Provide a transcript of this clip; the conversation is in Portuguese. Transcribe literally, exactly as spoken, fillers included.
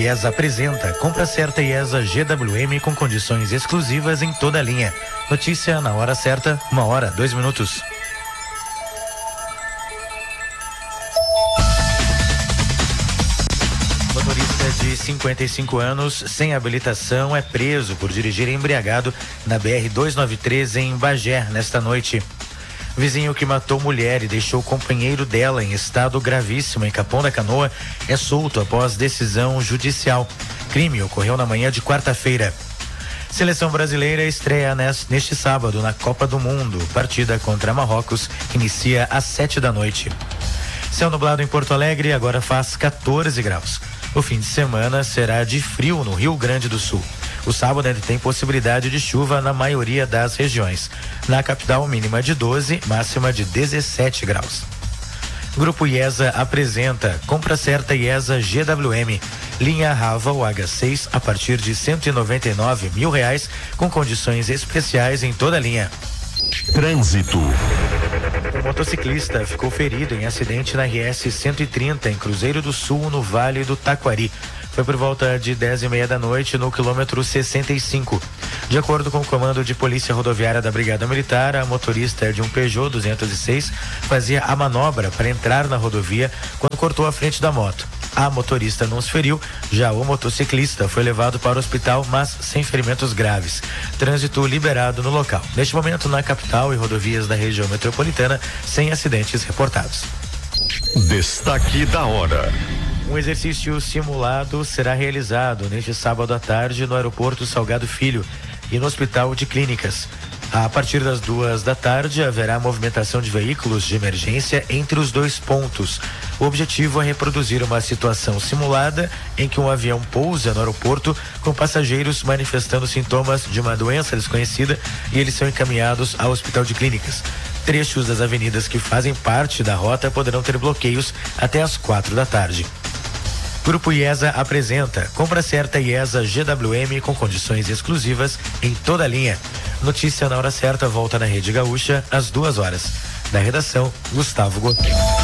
IESA apresenta Compra Certa IESA G W M com condições exclusivas em toda a linha. Notícia na hora certa, uma hora, dois minutos. Motorista de cinquenta e cinco anos, sem habilitação, é preso por dirigir embriagado na B R duzentos e noventa e três em Bagé nesta noite. Vizinho que matou mulher e deixou o companheiro dela em estado gravíssimo em Capão da Canoa é solto após decisão judicial. Crime ocorreu na manhã de quarta-feira. Seleção brasileira estreia neste sábado na Copa do Mundo. Partida contra Marrocos inicia às sete da noite. Céu nublado em Porto Alegre, agora faz quatorze graus. O fim de semana será de frio no Rio Grande do Sul. O sábado ainda tem possibilidade de chuva na maioria das regiões. Na capital, mínima de doze, máxima de dezessete graus. Grupo IESA apresenta Compra Certa IESA G W M. Linha Raval H seis a partir de cento e noventa e nove mil reais, com condições especiais em toda a linha. Trânsito. O motociclista ficou ferido em acidente na R S cento e trinta em Cruzeiro do Sul, no Vale do Taquari. Foi por volta de dez e meia da noite no quilômetro sessenta e cinco. De acordo com o comando de polícia rodoviária da Brigada Militar, a motorista de um Peugeot duzentos e seis fazia a manobra para entrar na rodovia quando cortou a frente da moto. A motorista não se feriu, já o motociclista foi levado para o hospital, mas sem ferimentos graves. Trânsito liberado no local. Neste momento, na capital e rodovias da região metropolitana, sem acidentes reportados. Destaque da hora. Um exercício simulado será realizado neste sábado à tarde no Aeroporto Salgado Filho e no Hospital de Clínicas. A partir das duas da tarde, haverá movimentação de veículos de emergência entre os dois pontos. O objetivo é reproduzir uma situação simulada em que um avião pousa no aeroporto com passageiros manifestando sintomas de uma doença desconhecida e eles são encaminhados ao Hospital de Clínicas. Trechos das avenidas que fazem parte da rota poderão ter bloqueios até às quatro da tarde. Grupo IESA apresenta Compra Certa IESA G W M com condições exclusivas em toda a linha. Notícia na hora certa volta na Rede Gaúcha às duas horas. Da redação, Gustavo Gomes.